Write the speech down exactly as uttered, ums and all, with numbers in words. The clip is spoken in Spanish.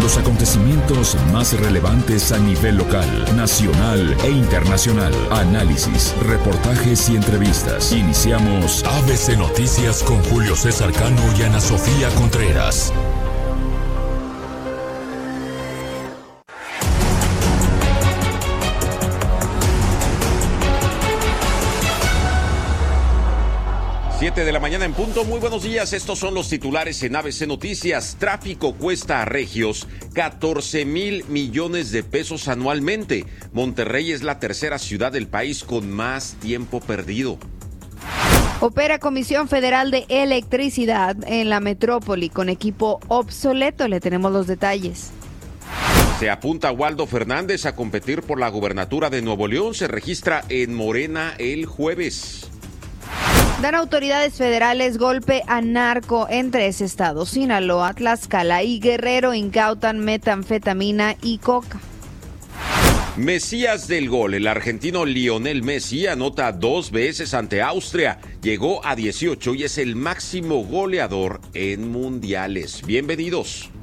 Los acontecimientos más relevantes a nivel local, nacional e internacional. Análisis, reportajes y entrevistas. Iniciamos A B C Noticias con Julio César Cano y Ana Sofía Contreras. siete de la mañana en punto. Muy buenos días. Estos son los titulares en A B C Noticias. Tráfico cuesta a regios catorce mil millones de pesos anualmente. Monterrey es la tercera ciudad del país con más tiempo perdido. Opera Comisión Federal de Electricidad en la metrópoli con equipo obsoleto. Le tenemos los detalles. Se apunta Waldo Fernández a competir por la gubernatura de Nuevo León. Se registra en Morena el jueves. Dan autoridades federales golpe a narco en tres estados, Sinaloa, Tlaxcala y Guerrero. Incautan metanfetamina y coca. Mesías del gol, el argentino Lionel Messi anota dos veces ante Austria. Llegó a dieciocho y es el máximo goleador en mundiales. Bienvenidos.